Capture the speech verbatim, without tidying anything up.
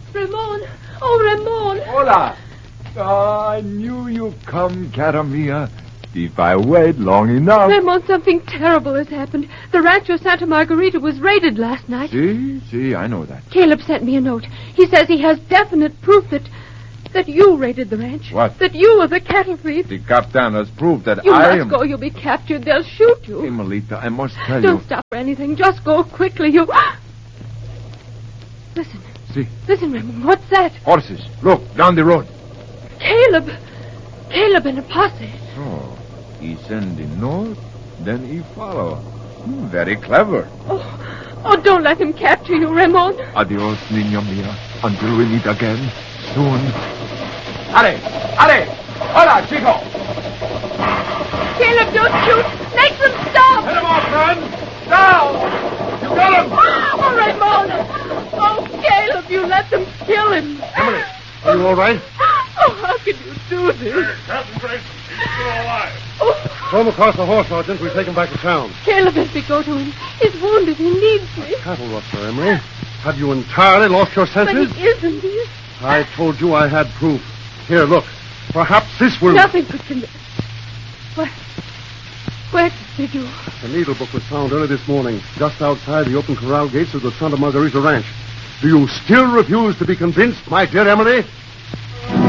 Ramon! Oh, Ramon! Hola! Oh, I knew you'd come, cara mia. If I wait long enough... Ramon, something terrible has happened. The Rancho Santa Margarita was raided last night. See? See, I know that. Caleb sent me a note. He says he has definite proof that... that you raided the ranch. What? That you were the cattle thief. The captain has proved that You I must am... go. You'll be captured. They'll shoot you. Hey, Melita, I must tell Don't you... stop for anything. Just go quickly. You... Listen. See? Listen, Ramon. What's that? Horses. Look, down the road. Caleb. Caleb and a posse. So, he send the note, then he follow. Hmm, very clever. Oh, oh, don't let him capture you, Ramon. Adios, niña mia. Until we meet again, soon. Allez! Allez! Hola, chico! Caleb, don't shoot. Make them stop. Hit him off, friend! Down! You got him! Oh, Ramon. Oh, Caleb, you let them kill him. Emily, are you all right? Oh, how could you do this? Captain Grayson, he's still alive. Oh, Throw him across the horse, Sergeant. We'll take him back to town. Caleb, let me go to him. He's wounded. He needs me. Cattle rustler, Emily. Have you entirely lost your But senses? he isn't. He's... I told you I had proof. Here, look. Perhaps this will... Nothing could convince... Where... Where did you... The needle book was found early this morning, just outside the open corral gates of the Santa Margarita Ranch. Do you still refuse to be convinced, my dear Emily?